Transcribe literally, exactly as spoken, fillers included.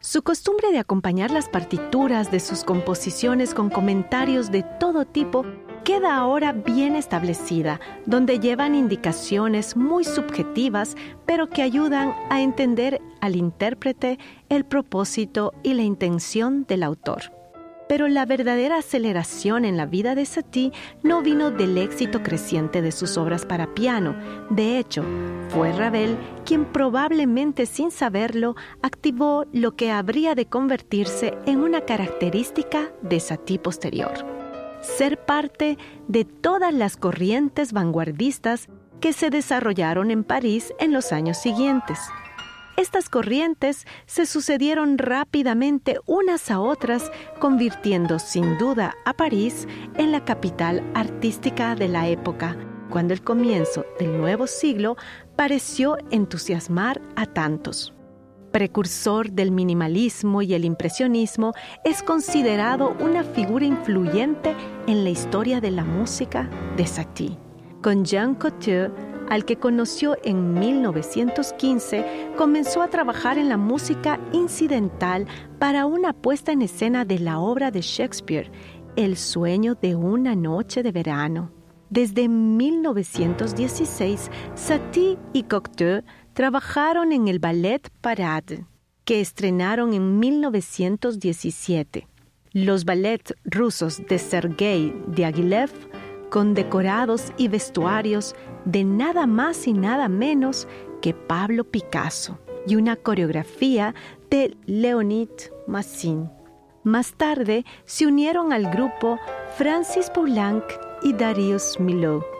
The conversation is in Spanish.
Su costumbre de acompañar las partituras de sus composiciones con comentarios de todo tipo queda ahora bien establecida, donde llevan indicaciones muy subjetivas, pero que ayudan a entender al intérprete el propósito y la intención del autor. Pero la verdadera aceleración en la vida de Satie no vino del éxito creciente de sus obras para piano. De hecho, fue Ravel quien probablemente sin saberlo activó lo que habría de convertirse en una característica de Satie posterior: ser parte de todas las corrientes vanguardistas que se desarrollaron en París en los años siguientes. Estas corrientes se sucedieron rápidamente unas a otras, convirtiendo sin duda a París en la capital artística de la época, cuando el comienzo del nuevo siglo pareció entusiasmar a tantos. Precursor del minimalismo y el impresionismo, es considerado una figura influyente en la historia de la música de Satie. Con Jean Cocteau, al que conoció en mil novecientos quince, comenzó a trabajar en la música incidental para una puesta en escena de la obra de Shakespeare, El sueño de una noche de verano. Desde mil novecientos dieciséis, Satie y Cocteau trabajaron en el Ballet Parade, que estrenaron en mil novecientos diecisiete. Los ballets rusos de Sergei Diaghilev, con decorados y vestuarios de nada más y nada menos que Pablo Picasso, y una coreografía de Leonid Massin. Más tarde se unieron al grupo Francis Poulenc y Darius Milhaud.